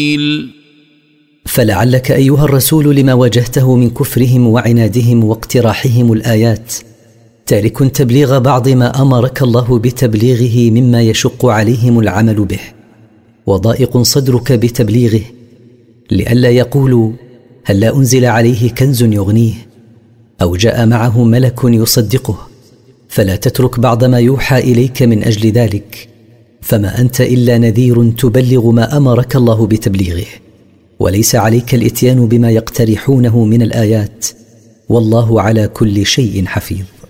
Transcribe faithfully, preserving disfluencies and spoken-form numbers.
فلعلك أيها الرسول لما واجهته من كفرهم وعنادهم واقتراحهم الآيات تارك تبليغ بعض ما أمرك الله بتبليغه مما يشق عليهم العمل به، وضائق صدرك بتبليغه، لئلا يقولوا هلا أنزل عليه كنز يغنيه أو جاء معه ملك يصدقه، فلا تترك بعض ما يوحى إليك من أجل ذلك، فما أنت إلا نذير تبلغ ما أمرك الله بتبليغه، وليس عليك الإتيان بما يقترحونه من الآيات، والله على كل شيء حفيظ.